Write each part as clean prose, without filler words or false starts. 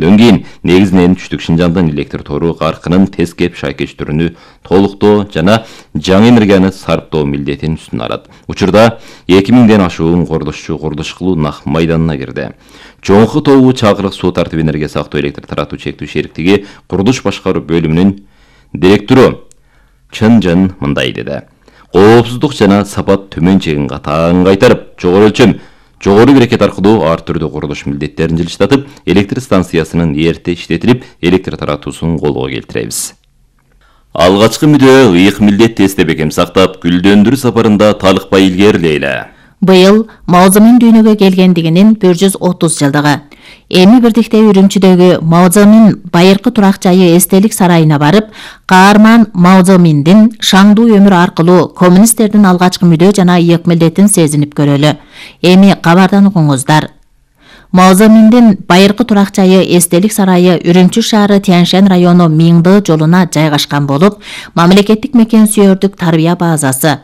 Андан кийин негизинен түштүк Шинжаңдын электр тору каркынын тескеп шайкештөрүнү толуктоо жана жаңы энергияны сарптоо милдетин үстүнө алат. Учурда 2000ден ашуун курулушчу курулуш кылуу нак майданына кирди. Жоңку тобу Чакырык суу тартып энергия сактоо электр таратуу чектүү шериктиги курулуш башкаруу бөлүмүнүн директору Чынжын мындай деди. Коопсуздук жана сапат төмөн чегин катаң кайтарып, жогору өлчөм, жогору берекет аркылуу ар түрдүү курулуш милдеттерин жылыштатып, электр станциясынын эрте иштетилип, электр таратуусун колго келтиребиз. Алгачкы мүдөө ыйык милдет тесте бекем сактап, гүлдөндүрүү сапарында талыкпай илгерилейли. Быйыл Маозамин дүйнөгө келгендигинин 130 жылдыгы. Эми бирдикте Үрүмчүдөгү Маозамин байыркы турак жайы эстелик сарайына барып, каарман Маозаминдин шаңдуу өмүрү аркылуу коммунисттердин алгачкы мүдөө жана ыйык милдетин сезинип көрөлү. Эми кабардан угуңуздар. Маозаминдин байыркы турак жайы эстелик сарайы Үрүмчү шаары Тяньшань району Миңды жолуна жайгашкан болуп, мамлекеттик мекен сүйөрдүк тарбия базасы.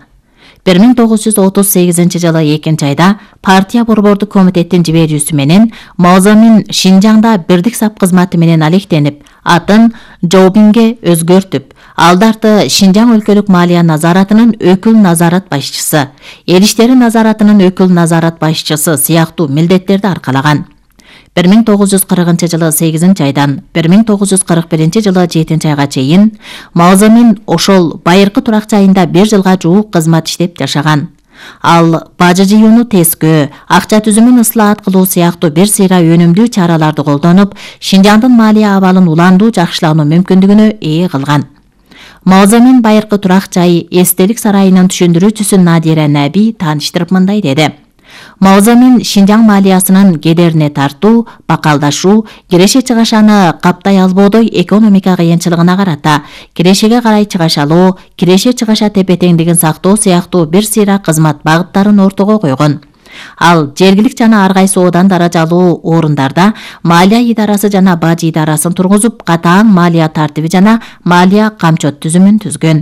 1938 жылы 2 айда партия борбордук комитеттин жиберүүсү менен Маозамин Шинжаңда бирдик сап кызматы менен алектенип, атын Жоубинге өзгөртүп, алдарты Шинжаң өлкөлүк малия назаратынын өкүл назарат башчысы, эл иштери назаратынын өкүл назарат башчысы сыяктуу милдеттерди аркалаган. 1940 жылы 8 айдан 1941 жылы 7 айга чейин Маозамин ошол байыркы турак жайында 1 жылга жуук кызмат иштеп жашаган. Ал бажы жыюуну тескөө, акча түзүмүн ыслаат кылуу сыяктуу бир сыйра өнүмдүү чараларды колдонуп, Шинжаңдын малия абалын уландуу жакшылануу мүмкүндүгүнө ээ кылган. Маозамин байыркы турак жайы эстелик сарайынын түшүндүрүүчүсү Надира Наби тааныштырып мындай деди. Маозамин Шинжаң малиясынын кедерине тартуу, бакалдашуу, киреше чыгашаны каптай албоодой экономика кыйынчылыгына карата, кирешеге карай чыгашалоо, киреше чыгаша тепе-теңдигин сактоо сыяктуу бир сыйра кызмат багыттарын ортого койгон. Ал жергилик жана ар кайсы одан даражалуу орундарда малия идарасы жана бажы идарасын тургузуп, катаң малия тартиби жана малия камчот түзүмүн түзгөн.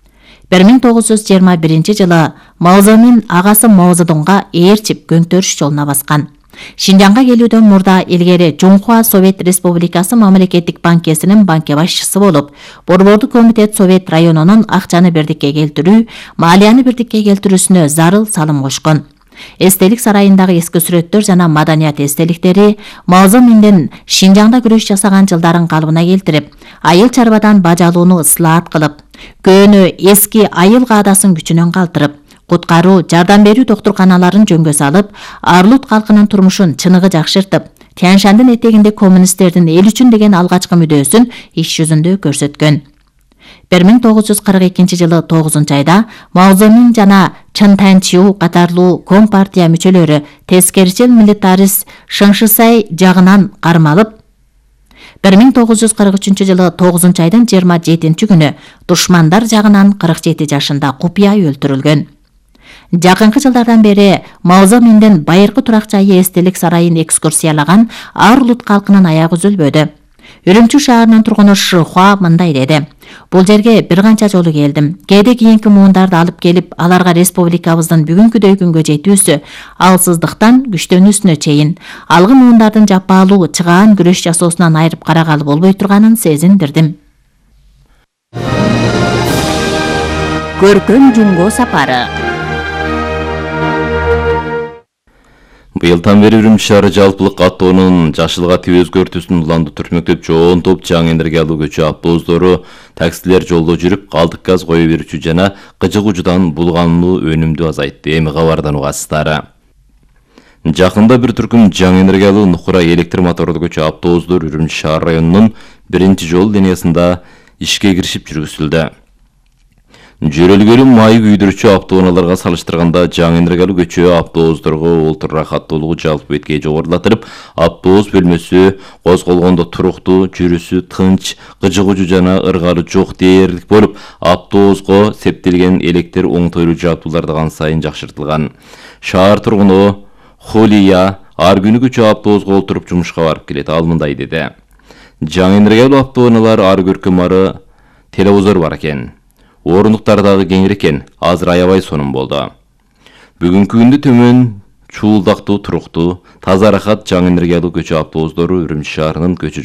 1921 жылы Маозамин агасы Маозадонга ээрчип көңтөрүш жолуна баскан. Шинжаңга келүүдөн мурда илгери Жоңхуа Совет Республикасы мамлекеттик банкесинин банке башчысы болуп, борбордук комитет Совет районунун акчаны бирдикке келтирүү, малияны бирдикке келтирүүсүнө зарыл салым кошкон. Эстелик сарайындагы эски сүрөттөр жана маданият эстеликтери Маозаминдин Шинжаңда күрөш жасаган жылдарын калыбына келтирип, айыл чарбадан бажалууну ыслаат кылып, көөнү эски айыл каадасын күчүнөн калтырып, куткаруу, жардам берүү доктурканаларын жөнгө салып, Арлут калкынын турмушун чыныгы жакшыртып, Тяньшандын этегинде коммунисттердин эл үчүн деген алгачкы мүдөөсүн иш жүзүндө көрсөткөн. 1942 жылы 9 айда Маозамин жана Чын Танчиу катарлуу компартия мүчөлөрү тескерчил милитарист Шыңшысай жагынан кармалып, 1943 жылы 9 айдын 27 күнү душмандар жагынан 47 жашында купуя өлтүрүлгөн. Жакынкы жылдардан бери Маозаминдин байыркы турак жайы эстелик сарайын экскурсиялаган Арлут калкынын аягы үзүлбөдү. Үрүмчү шаарынын тургуну Шыхуа мындай деди. Бул жерге бир канча жолу келдим. Кээде кийинки муундарды алып келип, аларга республикабыздын бүгүнкүдөй күнгө жетүүсү, алсыздыктан күчтөнүүсүнө чейин, алгы муундардын жапаалуу чыгаан күрөш жасоосунан айырып карагалы болбой турганын сезиндирдим. Көркөм жумго сапары. Быйылдан бери Үрүмчү шаары жалпылык каттоонун жашылга тип өзгөртүүсүн уланды түртмөктөп жоон топ жаңы энергиялуу көчү автобустары, таксилер жолдо жүрүп, калдык газ кое берүүчү жана кыжык учудан булгануу өнүмдү азайтты. Эми кабардан угасыздар. Жакында бир түркүм жаңы энергиялуу нукура электр мотордуу көчү автобустар Үрүмчү шаар районунун 1-жол линиясында ишке киришип жүргүзүлдү. Жөрөлгөлүү май күйдүрүүчү автоунааларга салыштырганда жаңы энергиялуу көчү автобустарга олтур рахаттуулугу жалпы беткей жогорулатырып, автобус бөлмөсү козголгондо туруктуу, жүрүсү тынч, кыжык учу жана ыргары жок дээрлик болуп, автобуска септелген электр оңтойлуу жабдуулар да сайын жакшыртылган. Шаар тургуну Холия ар күнү көчү автобуска олтуруп жумушка барып келет. Ал мындай деди. Жаңы энергиялуу автоунаалар ар көркөм ары телевизор бар экен. Орындыктар дагы кеңири экен, азыр аябай сонун болду. Бүгүнкү күндө төмөн чуулдактуу, туруктуу, таза рахат жаңы энергиялуу көчү автобустары Үрүмчү шаарынын көчү